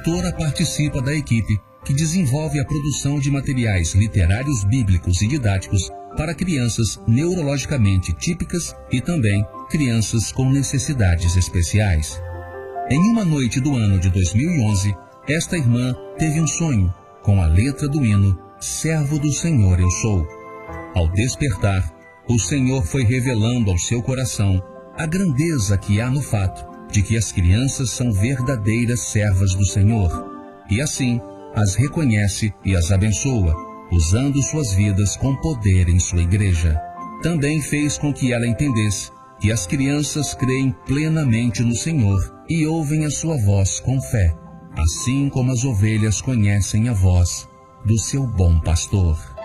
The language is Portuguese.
autora participa da equipe que desenvolve a produção de materiais literários bíblicos e didáticos para crianças neurologicamente típicas e também crianças com necessidades especiais. Em uma noite do ano de 2011, esta irmã teve um sonho com a letra do hino Servo do Senhor eu sou. Ao despertar, o Senhor foi revelando ao seu coração a grandeza que há no fato de que as crianças são verdadeiras servas do Senhor, e assim as reconhece e as abençoa, usando suas vidas com poder em sua igreja. Também fez com que ela entendesse que as crianças creem plenamente no Senhor e ouvem a sua voz com fé, assim como as ovelhas conhecem a voz do seu bom pastor.